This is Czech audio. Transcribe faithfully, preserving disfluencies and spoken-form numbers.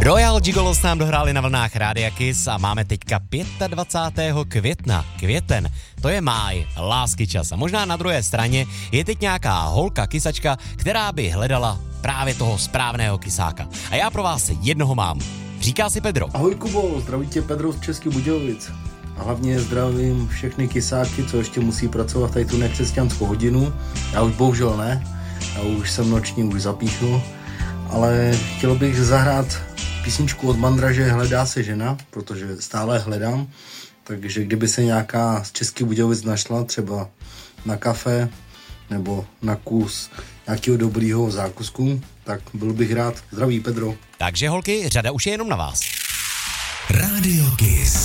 Royal Gigolos nám dohráli na vlnách Rádia Kiss a máme teďka dvacátého pátého května. Květen, to je máj, lásky čas. A možná na druhé straně je teď nějaká holka kysačka, která by hledala právě toho správného kysáka. A já pro vás jednoho mám. Říká si Pedro. Ahoj Kubo, zdraví tě Pedro z Českých Budějovic. A hlavně zdravím všechny kysáky, co ještě musí pracovat tady tu nekřesťanskou hodinu. Já už bohužel ne, já už jsem noční už zapíchnul, ale chtěl bych zahrát písničku od Mandraže Hledá se žena, protože stále hledám, takže kdyby se nějaká z Českých Budějovic našla, třeba na kafe nebo na kus nějakého dobrýho zákusku, tak byl bych rád. Zdraví Pedro. Takže holky, řada už je jenom na vás. Rádio Kiss.